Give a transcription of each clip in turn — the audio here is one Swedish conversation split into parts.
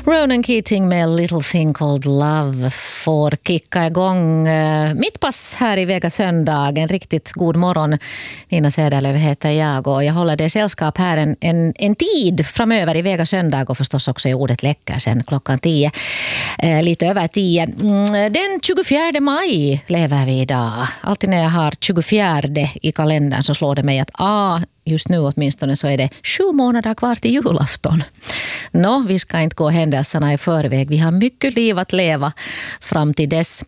Ronan Keating med Little Thing Called Love får kicka igång mitt pass här i Vega söndag. En riktigt god morgon. Nina Söderlöv heter jag och jag håller det sällskap här en tid framöver i Vega söndag och förstås också i ordet läcker sen klockan 10. Lite över 10. Den 24 maj lever vi idag. Alltid när jag har 24 i kalendern så slår det mig att just nu åtminstone så är det 7 månader kvar till julafton. Vi ska inte gå händelserna i förväg. Vi har mycket liv att leva fram till dess.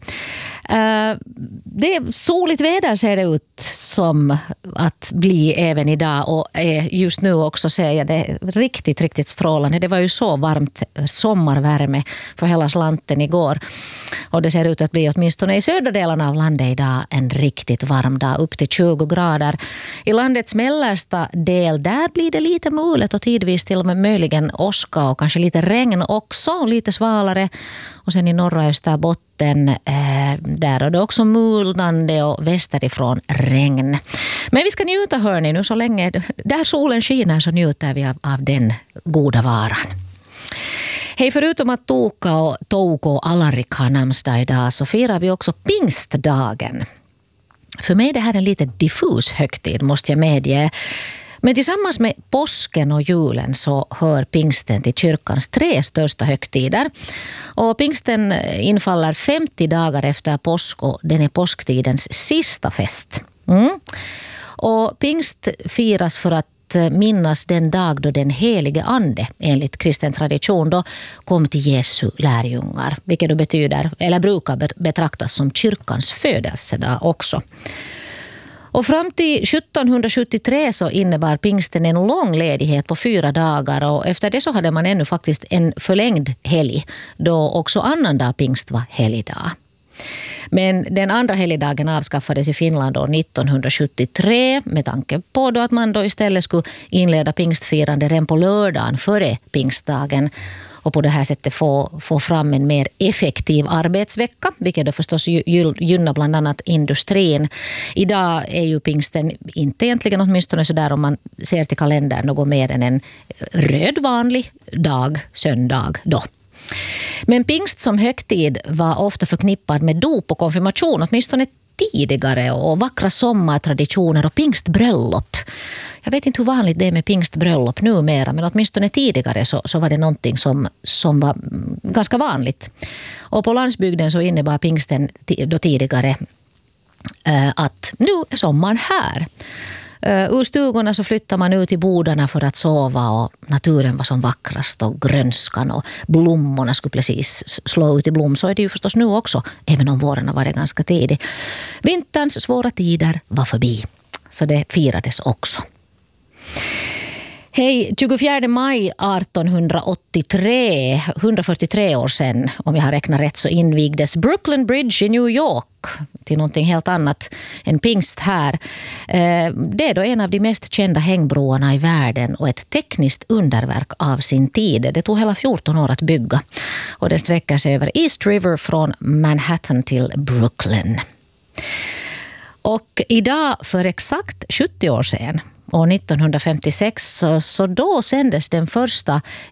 Det är soligt väder ser det ut som att bli även idag och just nu också ser jag det riktigt strålande. Det var ju så varmt sommarvärme för hela slanten igår och det ser ut att bli åtminstone i södra delarna av landet idag en riktigt varm dag upp till 20 grader. I landets mellersta del där blir det lite mulet och tidvis till och med möjligen åska och kanske lite regn också, lite svalare och sen i norra Österbotten där är det också mulnande och västerifrån regn. Men vi ska njuta hörni nu så länge där solen skiner så njuter vi av den goda varan. Hej, förutom att Touko och Alarik har namnsdag idag så firar vi också pingstdagen. För mig är det här en lite diffus högtid måste jag medge. Men tillsammans med påsken och julen så hör pingsten till kyrkans 3 största högtider. Och pingsten infaller 50 dagar efter påsk och den är påsktidens sista fest. Och pingst firas för att minnas den dag då den helige ande enligt kristen tradition då kom till Jesu lärjungar. Vilket då betyder, eller brukar betraktas som kyrkans födelsedag också. Och fram till 1773 så innebar pingsten en lång ledighet på 4 dagar och efter det så hade man ännu faktiskt en förlängd helg då också annandag pingst var helgdag. Men den andra helgdagen avskaffades i Finland år 1973 med tanke på då att man då istället skulle inleda pingstfirande redan på lördagen före pingstdagen och på det här sättet få fram en mer effektiv arbetsvecka, vilket då förstås gynnar bland annat industrin. Idag är ju pingsten inte egentligen åtminstone så där om man ser till kalendern något mer än en röd vanlig dag, söndag då. Men pingst som högtid var ofta förknippad med dop och konfirmation, åtminstone tidigare, och vackra sommartraditioner och pingstbröllop. Jag vet inte hur vanligt det är med pingstbröllop numera, men åtminstone tidigare så var det någonting som var ganska vanligt. Och på landsbygden så innebar pingsten då tidigare att nu är sommaren här. Ur stugorna så flyttar man ut i bodarna för att sova och naturen var som vackrast och grönskan och blommorna skulle precis slå ut i blom. Så är det ju förstås nu också, även om våren har varit ganska tidig. Vinterns svåra tider var förbi, så det firades också. Hej, 24 maj 1883, 143 år sedan, om jag har räknat rätt, så invigdes Brooklyn Bridge i New York till någonting helt annat än pingst här. Det är då en av de mest kända hängbroarna i världen och ett tekniskt underverk av sin tid. Det tog hela 14 år att bygga och den sträcker sig över East River från Manhattan till Brooklyn. Och idag för exakt 70 år sedan, år 1956, så då sändes den första